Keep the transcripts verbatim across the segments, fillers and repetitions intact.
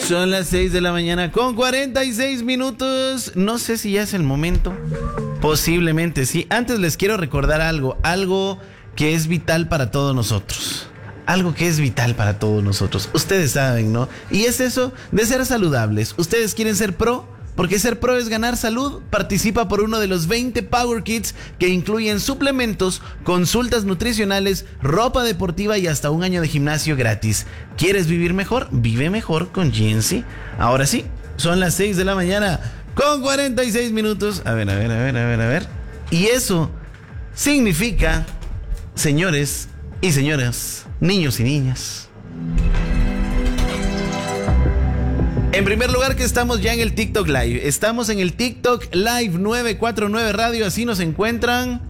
Son las seis de la mañana con cuarenta y seis minutos. No sé si ya es el momento. Posiblemente sí. Antes les quiero recordar algo. Algo que es vital para todos nosotros. Algo que es vital para todos nosotros. Ustedes saben, ¿no? Y es eso de ser saludables. ¿Ustedes quieren ser pro? Porque ser pro es ganar salud. Participa por uno de los veinte Power Kits que incluyen suplementos, consultas nutricionales, ropa deportiva y hasta un año de gimnasio gratis. ¿Quieres vivir mejor? Vive mejor con G N C. Ahora sí, son las seis de la mañana con cuarenta y seis minutos. A ver, a ver, a ver, a ver, a ver. Y eso significa, señores y señoras, niños y niñas, en primer lugar que estamos ya en el TikTok Live. Estamos en el TikTok Live nueve cuatro nueve Radio. Así nos encuentran.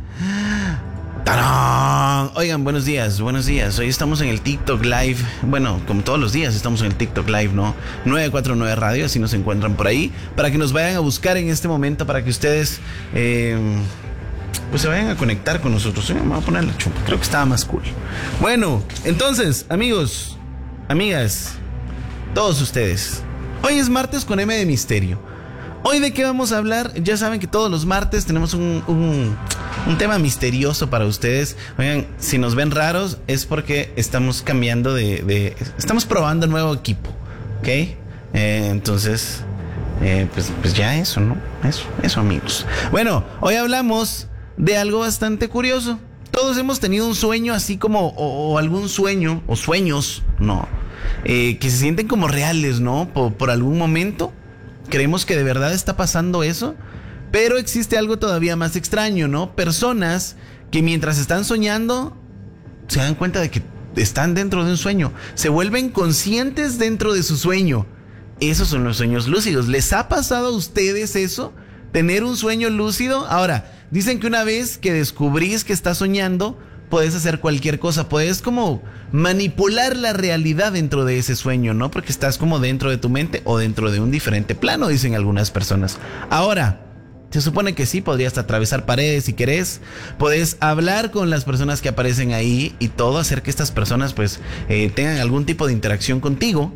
¡Tarán! Oigan, buenos días, buenos días. Hoy estamos en el TikTok Live. Bueno, como todos los días estamos en el TikTok Live, ¿no? nueve cuatro nueve Radio, así nos encuentran por ahí. Para que nos vayan a buscar en este momento. Para que ustedes eh, pues se vayan a conectar con nosotros. ¿Sí? Me voy a poner la chupa, creo que estaba más cool. Bueno, entonces, amigos, amigas, todos ustedes, hoy es martes con M de misterio. Hoy de qué vamos a hablar. Ya saben que todos los martes tenemos un, un, un tema misterioso para ustedes. Oigan, si nos ven raros es porque estamos cambiando de... de estamos probando nuevo equipo, ¿ok? Eh, entonces, eh, pues, pues ya eso, ¿no? Eso, eso amigos. Bueno, hoy hablamos de algo bastante curioso. Todos hemos tenido un sueño así como... O, o algún sueño, o sueños, no... Eh, que se sienten como reales, ¿no? Por, por algún momento creemos que de verdad está pasando eso, pero existe algo todavía más extraño, ¿no? Personas que mientras están soñando se dan cuenta de que están dentro de un sueño, se vuelven conscientes dentro de su sueño. Esos son los sueños lúcidos. ¿Les ha pasado a ustedes eso? ¿Tener un sueño lúcido? Ahora, dicen que una vez que descubrís que estás soñando, puedes hacer cualquier cosa, puedes como manipular la realidad dentro de ese sueño, ¿no? Porque estás como dentro de tu mente o dentro de un diferente plano, dicen algunas personas. Ahora, se supone que sí, podrías atravesar paredes si querés, podés hablar con las personas que aparecen ahí y todo, hacer que estas personas pues eh, tengan algún tipo de interacción contigo.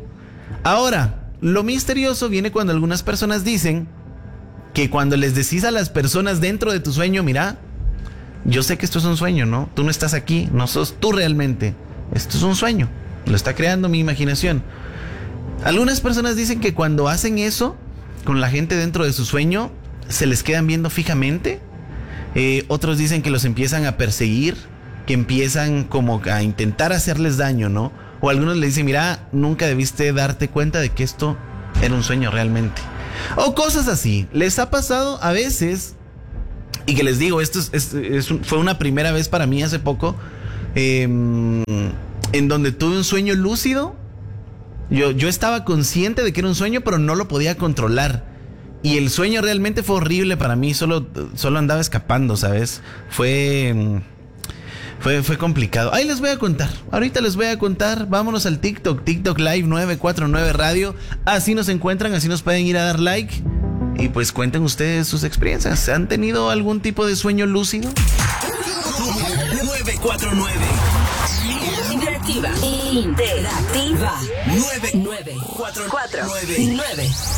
Ahora, lo misterioso viene cuando algunas personas dicen que cuando les decís a las personas dentro de tu sueño, mira, yo sé que esto es un sueño, ¿no? Tú no estás aquí, no sos tú realmente. Esto es un sueño, lo está creando mi imaginación. Algunas personas dicen que cuando hacen eso con la gente dentro de su sueño, se les quedan viendo fijamente. Eh, otros dicen que los empiezan a perseguir, que empiezan como a intentar hacerles daño, ¿no? O algunos le dicen, mira, nunca debiste darte cuenta de que esto era un sueño realmente. O cosas así. ¿Les ha pasado a veces? Y que les digo, esto es, es, es, fue una primera vez para mí hace poco, eh, en donde tuve un sueño lúcido. Yo, yo estaba consciente de que era un sueño, pero no lo podía controlar. Y el sueño realmente fue horrible para mí, solo, solo andaba escapando, ¿sabes? Fue, fue, fue complicado. Ahí les voy a contar, ahorita les voy a contar. Vámonos al TikTok, TikTok Live nueve cuatro nueve Radio. Así nos encuentran, así nos pueden ir a dar like. Y pues cuenten ustedes sus experiencias. ¿Han tenido algún tipo de sueño lúcido? nueve cuatro nueve Interactiva. Interactiva. nueve nueve cuatro nueve